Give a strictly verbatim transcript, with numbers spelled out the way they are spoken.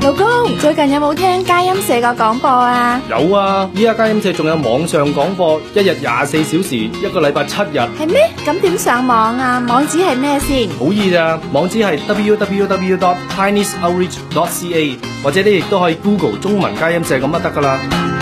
老公，最近有冇聽佳音社個廣播啊？ 有啊，依家佳音社仲有網上廣播，一日廿四小時，一個禮拜七日。 係咩？咁點上網啊？網址係咩先？ 好易咋，網址係 double-u double-u double-u dot chinese outreach dot c a， 或者你亦都可以 Google 中文佳音社咁就得噶啦。